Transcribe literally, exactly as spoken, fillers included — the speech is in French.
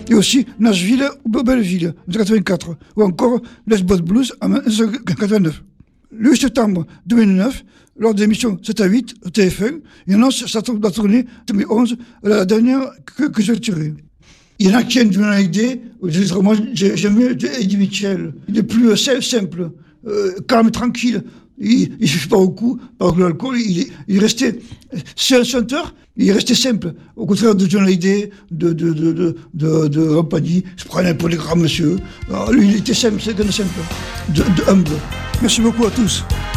Et aussi Nashville ou Belleville, en quatre-vingt-quatre. Ou encore Les Boss Blues en dix-neuf cent quatre-vingt-neuf. Le huit septembre deux mille neuf, lors de l'émission sept à huit au T F un, il annonce sa tournée deux mille onze, la dernière que, que j'ai tirée. Il y en a qui aiment une idée, moi j'aime mieux Eddie Mitchell. Il est plus simple, euh, calme, tranquille. Il ne suffit pas beaucoup, par l'alcool, il est, il est resté, c'est un chanteur, il est resté simple. Au contraire de John Hallyday, de, de, de, de, de, de Rampagny, il se prenait pour les grands monsieur. Alors, lui, il était simple, c'est simple, de, de humble. Merci beaucoup à tous.